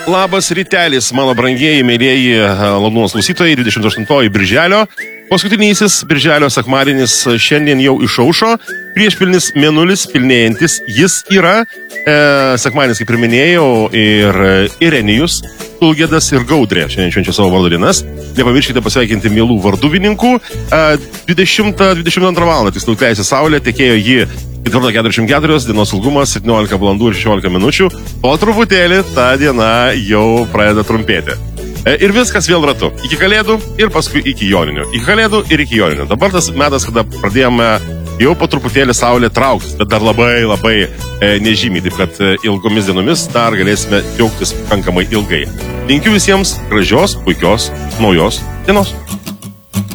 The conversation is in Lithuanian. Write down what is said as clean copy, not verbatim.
Labas rytelis, mano brangieji, mėlieji Lagūnos klausytojai, 28 birželio. Paskutinysis birželio sekmadienis šiandien jau išaušo, priešpilnis mėnulis pilnėjantis, jis yra, sekmadienis, kaip ir minėjau, ir Irenijus, Tulgedas ir Gaudrė šiandien švenčia savo vardo dienas. Nepamirškite pasveikinti mielų varduvininkų. 22 val. Tiksliau teisė saulė, tekėjo ji 4:44, dienos ilgumas 17 valandų ir 16 minučių, po truputėlį ta diena jau pradeda trumpėti. Ir viskas vėl ratu. Iki Kalėdų ir paskui iki Joninių. Iki Kalėdų ir iki Joninių. Dabar tas metas, kada pradėjome jau po truputėlį saulė trauktis, bet dar labai nežymiai, taip kad ilgomis dienomis dar galėsime džiaugtis pakankamai ilgai. Linkiu visiems gražios, puikios, naujos dienos.